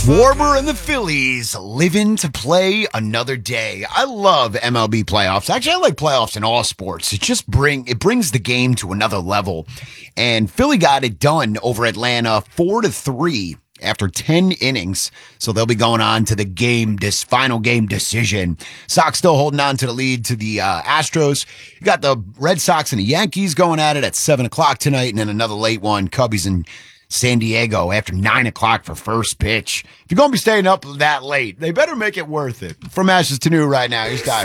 Schwarber and the Phillies living to play another day. I love MLB playoffs. Actually, I like playoffs in all sports. It brings the game to another level. And Philly got it done over Atlanta 4-3 after 10 innings. So they'll be going on to this final game decision. Sox still holding on to the lead to the Astros. You got the Red Sox and the Yankees going at it at 7 o'clock tonight, and then another late one, Cubbies and San Diego after 9 o'clock for first pitch. If you're going to be staying up that late, they better make it worth it. From Ashes to New right now, here's Guy.